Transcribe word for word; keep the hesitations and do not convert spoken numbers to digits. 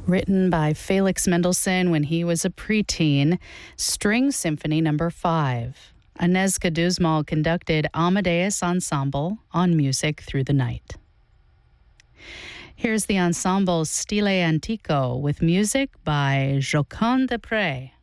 Written by Felix Mendelssohn when he was a preteen, String Symphony Number five. Agnieszka Duzmal conducted Amadeus Ensemble on Music Through the Night. Here's the ensemble Stile Antico with music by Jocond Desprez.